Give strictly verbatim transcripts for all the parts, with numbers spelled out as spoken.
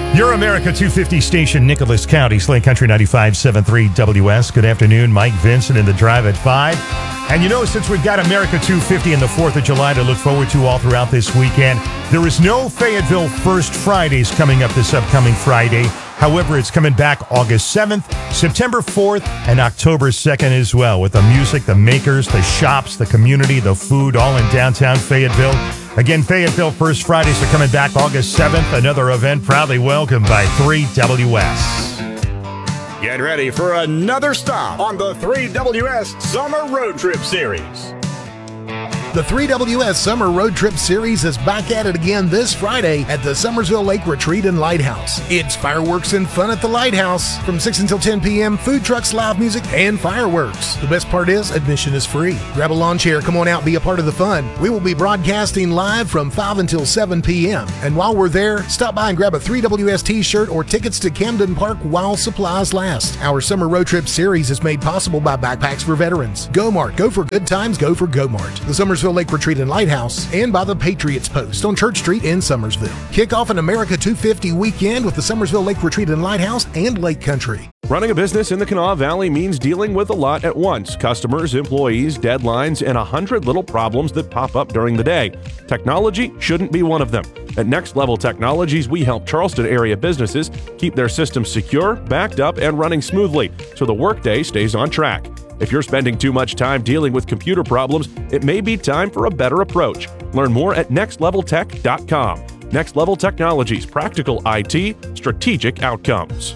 Your America two fifty station, Nicholas County, Slate Country ninety-five point seven three W S. Good afternoon, Mike Vincent in the Drive at five. And you know, since we've got America two fifty and the fourth of July to look forward to all throughout this weekend, there is no Fayetteville First Fridays coming up this upcoming Friday. However, it's coming back August seventh, September fourth, and October second as well, with the music, the makers, the shops, the community, the food, all in downtown Fayetteville. Again, Fayetteville First Fridays are coming back August seventh. Another event proudly welcomed by three W S. Get ready for another stop on the three W S Summer Road Trip Series. The three W S Summer Road Trip Series is back at it again this Friday at the Summersville Lake Retreat and Lighthouse. It's fireworks and fun at the Lighthouse from six until ten p.m., food trucks, live music, and fireworks. The best part is admission is free. Grab a lawn chair, come on out, be a part of the fun. We will be broadcasting live from five until seven p.m. And while we're there, stop by and grab a three W S t-shirt or tickets to Camden Park while supplies last. Our Summer Road Trip Series is made possible by Backpacks for Veterans, GoMart, go for good times, go for GoMart, the Summersville Lake Retreat and Lighthouse, and by the Patriots Post on Church Street in Summersville. Kick off an America two fifty weekend with the Summersville Lake Retreat and Lighthouse and Lake Country. Running a business in the Kanawha Valley means dealing with a lot at once. Customers, employees, deadlines, and a hundred little problems that pop up during the day. Technology shouldn't be one of them. At Next Level Technologies, we help Charleston area businesses keep their systems secure, backed up, and running smoothly so the workday stays on track. If you're spending too much time dealing with computer problems, it may be time for a better approach. Learn more at next level tech dot com. Next Level Technologies, practical I T, strategic outcomes.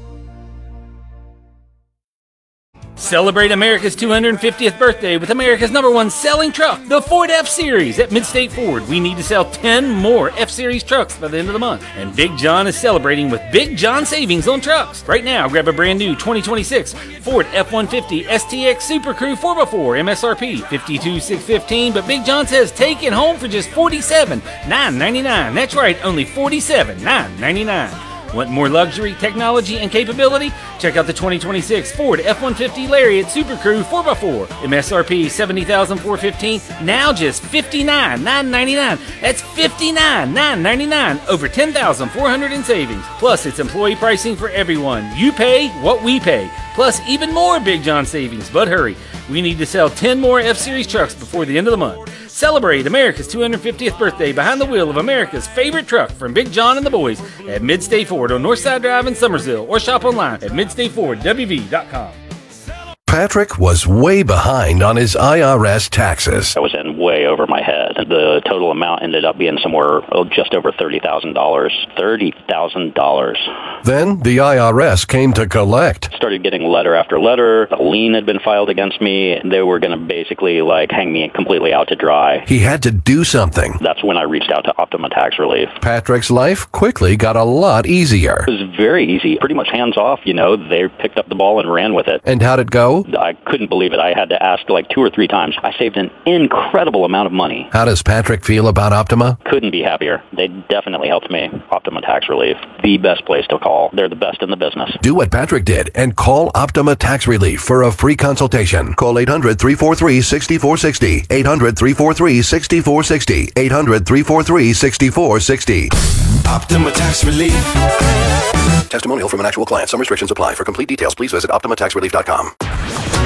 Celebrate America's two hundred fiftieth birthday with America's number one selling truck, the Ford F-Series. At Midstate Ford, we need to sell ten more F-Series trucks by the end of the month. And Big John is celebrating with Big John savings on trucks. Right now, grab a brand new twenty twenty-six Ford F one fifty S T X Super Crew four by four, M S R P fifty-two thousand six hundred fifteen dollars, but Big John says take it home for just forty-seven thousand nine hundred ninety-nine dollars. That's right, only forty-seven thousand nine hundred ninety-nine dollars. Want more luxury, technology, and capability? Check out the twenty twenty-six Ford F one fifty Lariat Super Crew four by four. M S R P seventy thousand four hundred fifteen dollars, now just fifty-nine thousand nine hundred ninety-nine dollars. That's fifty-nine thousand nine hundred ninety-nine dollars, over ten thousand four hundred dollars in savings. Plus, it's employee pricing for everyone. You pay what we pay. Plus, even more Big John savings. But hurry, we need to sell ten more F-Series trucks before the end of the month. Celebrate America's two hundred fiftieth birthday behind the wheel of America's favorite truck from Big John and the boys at Midstate Ford on Northside Drive in Summersville, or shop online at midstate ford w v dot com. Patrick was way behind on his I R S taxes. I was in way over my head. The total amount ended up being somewhere oh, just over thirty thousand dollars. thirty thousand dollars. Then the I R S came to collect. Started getting letter after letter. A lien had been filed against me. They were going to basically like hang me completely out to dry. He had to do something. That's when I reached out to Optima Tax Relief. Patrick's life quickly got a lot easier. It was very easy. Pretty much hands off, you know. They picked up the ball and ran with it. And how'd it go? I couldn't believe it. I had to ask like two or three times. I saved an incredible amount of money. How does Patrick feel about Optima? Couldn't be happier. They definitely helped me. Optima Tax Relief, the best place to call. They're the best in the business. Do what Patrick did and call Optima Tax Relief for a free consultation. Call eight hundred, three four three, six four six zero. eight hundred, three four three, six four six zero. eight hundred, three four three, six four six zero. Optima Tax Relief. Testimonial from an actual client. Some restrictions apply. For complete details, please visit optima tax relief dot com.